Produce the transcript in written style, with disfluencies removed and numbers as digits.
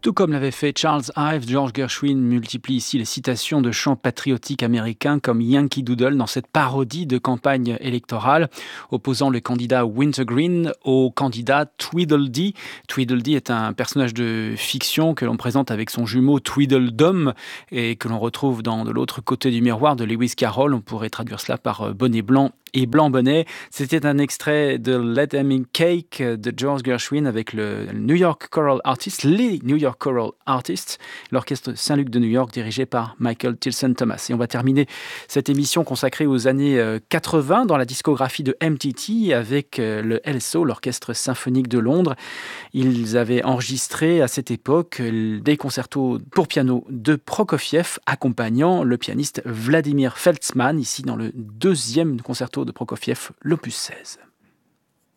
Tout comme l'avait fait Charles Ives, George Gershwin multiplie ici les citations de chants patriotiques américains comme Yankee Doodle dans cette parodie de campagne électorale, opposant le candidat Wintergreen au candidat Tweedledee. Tweedledee est un personnage de fiction que l'on présente avec son jumeau Tweedledum et que l'on retrouve dans De l'autre côté du miroir de Lewis Carroll. On pourrait traduire cela par bonnet blanc et blanc bonnet. C'était un extrait de Let Them In Cake de George Gershwin avec le New York Choral Artists, les New York Choral Artists, l'orchestre Saint-Luc de New York dirigé par Michael Tilson Thomas. Et on va terminer cette émission consacrée aux années 80 dans la discographie de MTT avec le LSO, l'Orchestre Symphonique de Londres. Ils avaient enregistré à cette époque des concertos pour piano de Prokofiev accompagnant le pianiste Vladimir Feltzmann, ici dans le deuxième concerto de Prokofiev, l'opus 16.